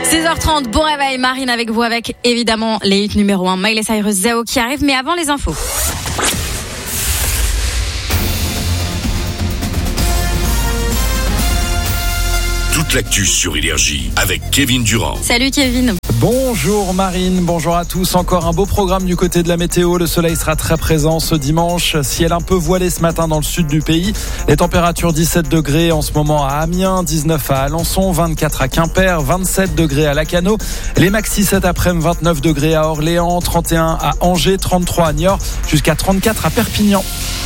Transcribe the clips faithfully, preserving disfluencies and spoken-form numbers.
six heures trente, bon réveil, Marine avec vous, avec évidemment les hits numéro un, Miley Cyrus, Zao qui arrive, mais avant les infos. Toute l'actu sur Énergie avec Kevin Durand. Salut Kevin. Bonjour Marine, bonjour à tous. Encore un beau programme du côté de la météo. Le soleil sera très présent ce dimanche. Ciel un peu voilé ce matin dans le sud du pays. Les températures dix-sept degrés en ce moment à Amiens, dix-neuf à Alençon, vingt-quatre à Quimper, vingt-sept degrés à Lacanau. Les maxi cet après-midi, vingt-neuf degrés à Orléans, trente et un à Angers, trente-trois à Niort, jusqu'à trente-quatre à Perpignan.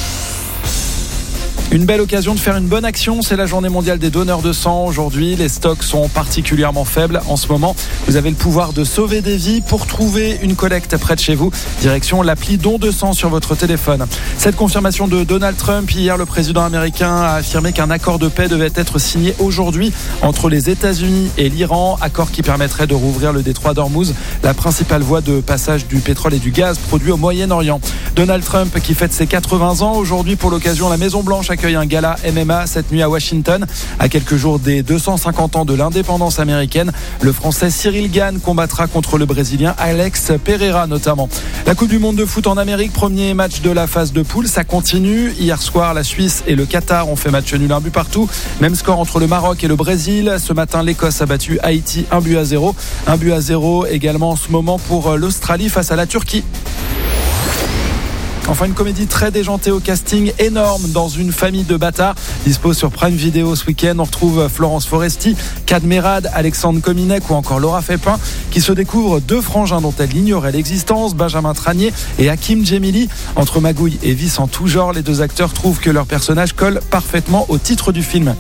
Une belle occasion de faire une bonne action, c'est la journée mondiale des donneurs de sang. Aujourd'hui, les stocks sont particulièrement faibles en ce moment. Vous avez le pouvoir de sauver des vies. Pour trouver une collecte près de chez vous, direction l'appli don de sang sur votre téléphone. Cette confirmation de Donald Trump, hier le président américain a affirmé qu'un accord de paix devait être signé aujourd'hui entre les États-Unis et l'Iran, accord qui permettrait de rouvrir le détroit d'Ormuz, la principale voie de passage du pétrole et du gaz produit au Moyen-Orient. Donald Trump qui fête ses quatre-vingts ans. Aujourd'hui, pour l'occasion, la Maison-Blanche accueille un gala M M A cette nuit à Washington. À quelques jours des deux cent cinquante ans de l'indépendance américaine, le Français Cyril Gane combattra contre le Brésilien Alex Pereira notamment. La Coupe du Monde de foot en Amérique, premier match de la phase de poule, ça continue. Hier soir, la Suisse et le Qatar ont fait match nul, un but partout. Même score entre le Maroc et le Brésil. Ce matin, l'Écosse a battu Haïti un but à zéro. Un but à zéro également en ce moment pour l'Australie face à la Turquie. Enfin, une comédie très déjantée au casting énorme dans une famille de bâtards. Dispo sur Prime Video ce week-end. On retrouve Florence Foresti, Kad Merad, Alexandre Kominek ou encore Laura Fépin qui se découvrent deux frangins dont elle ignorait l'existence, Benjamin Tranier et Hakim Djemili. Entre magouilles et vices en tout genre, les deux acteurs trouvent que leur personnage colle parfaitement au titre du film.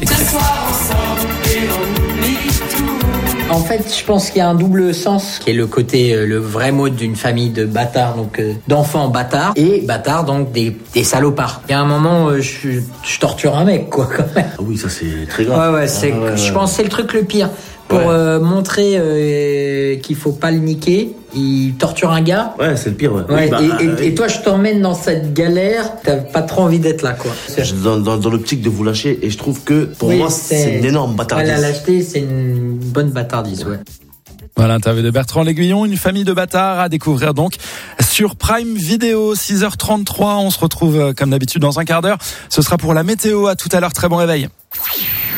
En fait, je pense qu'il y a un double sens qui est le côté, euh, le vrai mot d'une famille de bâtards, donc euh, d'enfants bâtards, et bâtards, donc des, des salopards. Il y a un moment, euh, je, je torture un mec, quoi, quand même. Ah oui, ça c'est très grave. Ouais, ouais, c'est, ah, ouais, je ouais. pense que c'est le truc le pire. Pour ouais. euh, montrer euh, qu'il faut pas le niquer, il torture un gars. Ouais, c'est le pire. Ouais. Ouais, oui, bah, et, et, euh, et toi, je t'emmène dans cette galère, t'as pas trop envie d'être là, quoi. Dans, dans, dans l'optique de vous lâcher, et je trouve que pour oui, moi, c'est... c'est une énorme bâtardise. Ouais, la lâcheté, c'est une bonne bâtardise, ouais. Voilà, l'interview de Bertrand L'Aiguillon, une famille de bâtards à découvrir donc sur Prime Video. Six heures trente-trois, on se retrouve comme d'habitude dans un quart d'heure. Ce sera pour la météo. À tout à l'heure, très bon réveil.